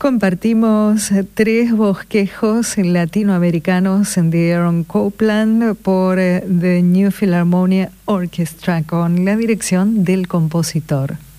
Compartimos 3 bosquejos latinoamericanos de Aaron Copland por The New Philharmonia Orchestra con la dirección del compositor.